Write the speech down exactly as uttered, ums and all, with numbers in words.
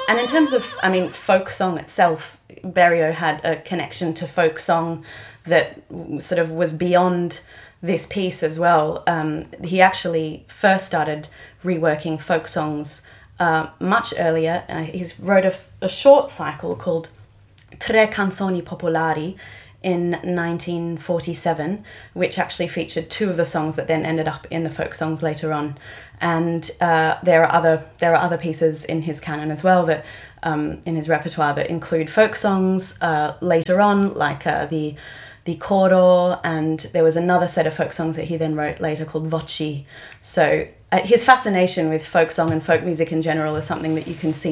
and in terms of, I mean, folk song itself, Berio had a connection to folk song that sort of was beyond this piece as well. Um, he actually first started reworking folk songs uh, much earlier. Uh, he wrote a, a short cycle called Tre Canzoni Popolari in nineteen forty-seven, which actually featured two of the songs that then ended up in the folk songs later on. And uh, there are other there are other pieces in his canon as well, that um, in his repertoire, that include folk songs uh, later on, like uh, the the coro, and there was another set of folk songs that he then wrote later called voci. So uh, his fascination with folk song and folk music in general is something that you can see